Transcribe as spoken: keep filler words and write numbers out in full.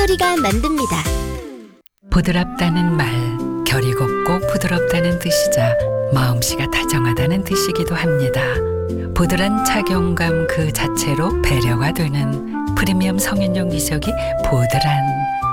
소리가 만듭니다. 부드럽다는 말, 결이 곱고 부드럽다는 뜻이자 마음씨가 다정하다는 뜻이기도 합니다. 부드러운 착용감 그 자체로 배려가 되는 프리미엄 성인용 미적이 보드란